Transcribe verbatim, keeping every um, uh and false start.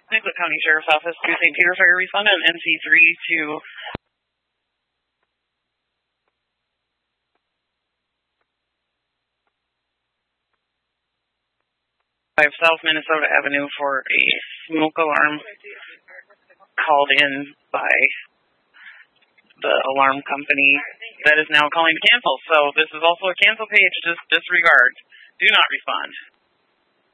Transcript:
Nicollet County Sheriff's Office to Saint Peter Fire Refund on N C three to five South Minnesota Avenue for a smoke alarm called in by the alarm company that is now calling to cancel. So this is also a cancel page. Just disregard. Do not respond.